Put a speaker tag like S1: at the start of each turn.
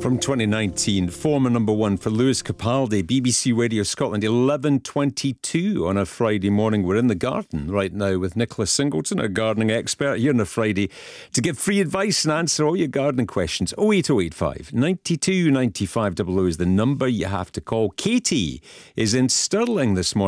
S1: From 2019, former number one for Lewis Capaldi, BBC Radio Scotland, 11:22 on a Friday morning. We're in the garden right now with Nicholas Singleton, our gardening expert, here on a Friday to give free advice and answer all your gardening questions. 08085 92 95 00 is the number you have to call. Katie is in Stirling this morning.